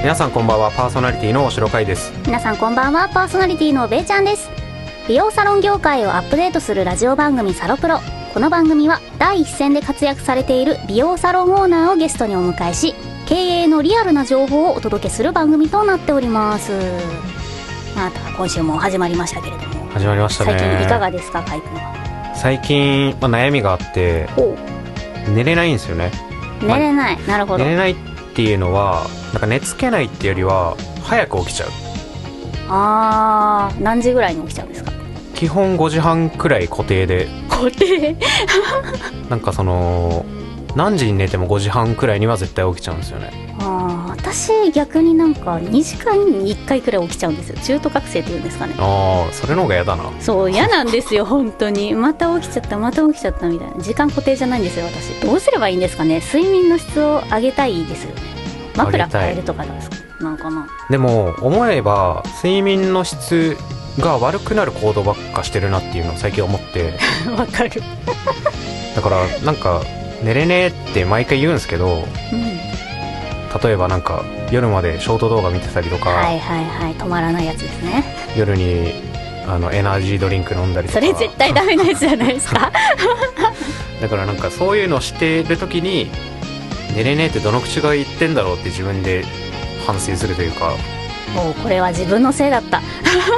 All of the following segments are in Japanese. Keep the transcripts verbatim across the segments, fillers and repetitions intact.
皆さんこんばんは。パーソナリティのおしろかいです。 皆さんこんばんは。パーソナリティのべいちゃんです。美容サロン業界をアップデートするラジオ番組サロプロ。この番組は第一線で活躍されている美容サロンオーナーをゲストにお迎えし、経営のリアルな情報をお届けする番組となっております。また今週も始まりましたけれども、 始まりましたね。 最近いかがですか、かいくんは。 最近、まあ、悩みがあって寝れないんですよね。 寝れない、まあ、なるほど。 寝れないっていうのはなんか寝つけないっていうよりは早く起きちゃう。 あー、何時ぐらいに起きちゃうんですか？ 基本ごじはんくらい固定で。 固定なんかその何時に寝てもごじはんくらいには絶対起きちゃうんですよね。 あ、私逆になんかにじかんにいっかいくらい起きちゃうんですよ。中途覚醒っていうんですかね。 ああ、それの方が嫌だな。 そう、嫌なんですよ本当に。また起きちゃったまた起きちゃったみたいな。時間固定じゃないんですよ私。どうすればいいんですかね。睡眠の質を上げたいですよね。枕変えるとかなんですか、なんかな。でも思えば睡眠の質が悪くなる行動ばっかしてるなっていうのを最近思ってわかるだからなんか寝れねえって毎回言うんですけど、うん、例えばなんか夜までショート動画見てたりとか、 はいはいはい、止まらないやつですね。 夜にあのエナジードリンク飲んだりとか。 それ絶対ダメなやつじゃないですかだからなんかそういうのをしてる時に寝れねえってどの口が言ってんだろうって自分で反省するというか、 もうこれは自分のせいだった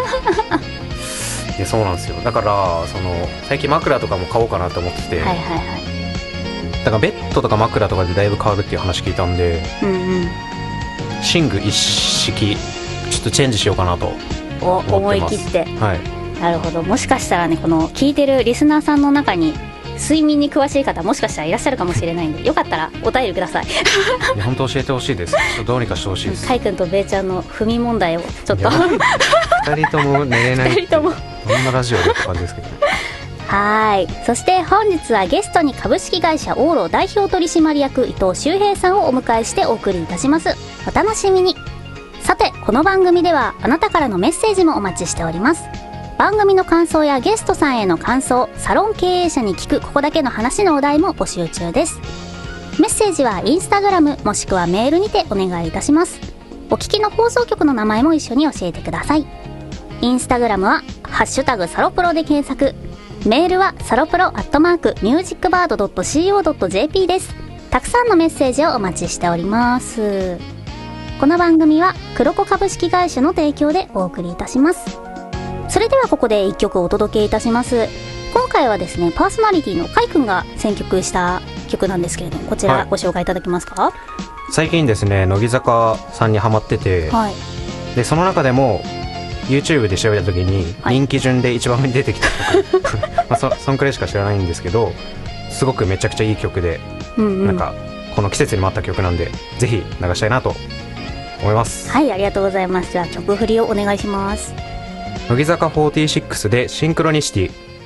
いやそうなんですよ。だからその最近枕とかも買おうかなと思ってて、はいはいはい、だからベッドとか枕とかでだいぶ変わるっていう話聞いたんで、うんうん、寝具一式ちょっとチェンジしようかなと思ってます。お思い切って、 はい、 なるほど。もしかしたらね、この聞いてるリスナーさんの中に睡眠に詳しい方もしかしたらいらっしゃるかもしれないんで、よかったらお便りください。いや本当教えてほしいです。どうにかしてほしいです。 かいくんとべいちゃんの不眠問題をちょっとふたりとも寝れないってどんなラジオだって感じですけどはい。そして本日はゲストに株式会社オーロ代表取締役伊藤修平さんをお迎えしてお送りいたします。お楽しみに。さて、この番組ではあなたからのメッセージもお待ちしております。番組の感想やゲストさんへの感想、サロン経営者に聞くここだけの話のお題も募集中です。メッセージはインスタグラムもしくはメールにてお願いいたします。お聞きの放送局の名前も一緒に教えてください。インスタグラムはハッシュタグサロプロで検索、メールはサロプロアットマークミュージックバードドットシーオードットジェーピー です。たくさんのメッセージをお待ちしております。この番組は黒子株式会社の提供でお送りいたします。それではここでいっきょくお届けいたします。今回はですね、パーソナリティのかいくんが選曲した曲なんですけれども、こちらご紹介いただけますか？はい、 最近ですね、乃木坂さんにハマってて、はい、でその中でも YouTube で調べた時に人気順で一番目に出てきた曲、はいまあ、そ, そんくらいしか知らないんですけど、すごくめちゃくちゃいい曲で、うんうん、なんかこの季節にも合った曲なんでぜひ流したいなと思います。 はい、ありがとうございます。じゃあ曲振りをお願いします。 乃木坂フォーティーシックスでシンクロニシティ。